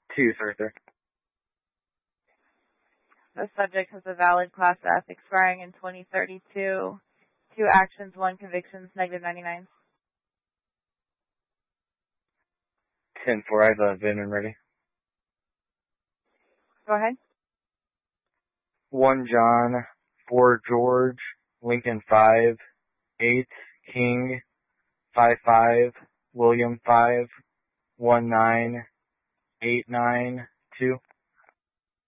2, sorry, sir. The subject has a valid Class F expiring in 2032. 2 actions, 1 convictions, negative 99. 10-4, I have a VIN ready. Go ahead. 1 John, 4 George, Lincoln 5, 8 King, 5 William 5, 1 9, 8 9 2.